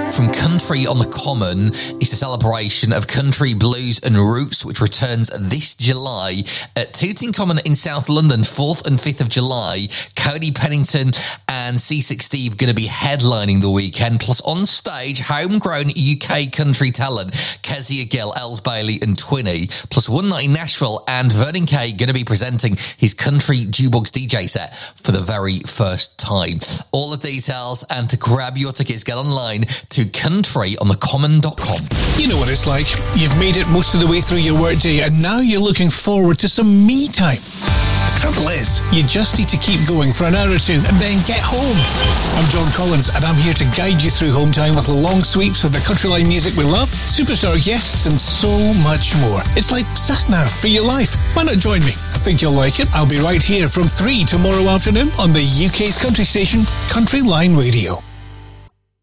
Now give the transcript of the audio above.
From Country on the Common, it's a celebration of country, blues and roots, which returns this July at Tooting Common in South London, 4th and 5th of July. Cody Pennington and C6 Steve going to be headlining the weekend, plus on stage, homegrown UK country talent, Kezia Gill, Els Bailey and Twinny, plus One Night in Nashville, and Vernon Kay going to be presenting his country jukebox DJ set for the very first time. All the details and to grab your tickets, get online to countryonthecommon.com. You know what it's like. You've made it most of the way through your workday and now you're looking forward to some me time. The trouble is, you just need to keep going for an hour or two and then get home. I'm John Collins and I'm here to guide you through home time with long sweeps of the countryline music we love, superstar guests and so much more. It's like sat-nav for your life. Why not join me? I think you'll like it. I'll be right here from 3 tomorrow afternoon on the UK's country station, Country Line Radio.